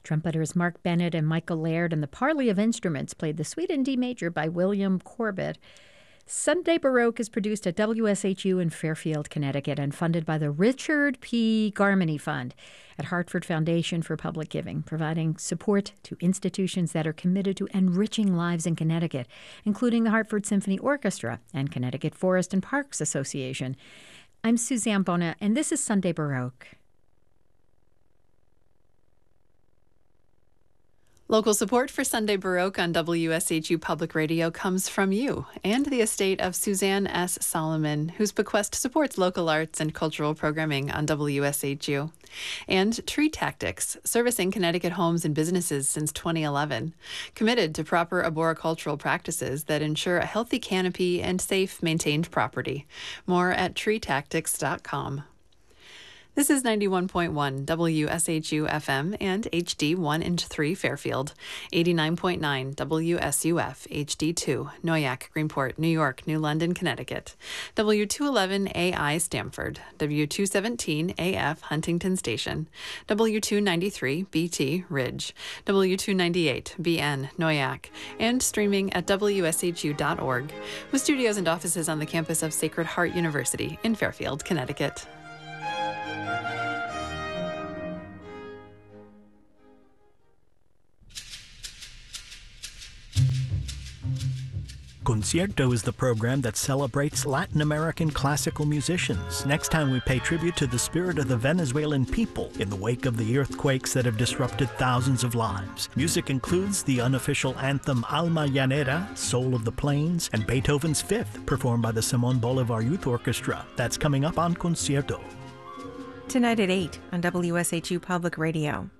Trumpeters Mark Bennett and Michael Laird and the Parley of Instruments played the Suite in D major by William Corbett. Sunday Baroque is produced at WSHU in Fairfield, Connecticut, and funded by the Richard P. Garmany Fund at Hartford Foundation for Public Giving, providing support to institutions that are committed to enriching lives in Connecticut, including the Hartford Symphony Orchestra and Connecticut Forest and Parks Association. I'm Suzanne Bona, and this is Sunday Baroque. Local support for Sunday Baroque on WSHU Public Radio comes from you and the estate of Suzanne S. Solomon, whose bequest supports local arts and cultural programming on WSHU. And Tree Tactics, servicing Connecticut homes and businesses since 2011, committed to proper arboricultural practices that ensure a healthy canopy and safe, maintained property. More at treetactics.com. This is 91.1 WSHU FM and HD 1 and 3 Fairfield, 89.9 WSUF HD2 Noyak, Greenport, New York, New London, Connecticut, W211 AI Stamford, W217 AF Huntington Station, W293 BT Ridge, W298 BN Noyak, and streaming at WSHU.org, with studios and offices on the campus of Sacred Heart University in Fairfield, Connecticut. Concierto is the program that celebrates Latin American classical musicians. Next time we pay tribute to the spirit of the Venezuelan people in the wake of the earthquakes that have disrupted thousands of lives. Music includes the unofficial anthem Alma Llanera, Soul of the Plains, and Beethoven's Fifth, performed by the Simon Bolivar Youth Orchestra. That's coming up on Concierto. Tonight at 8 on WSHU Public Radio.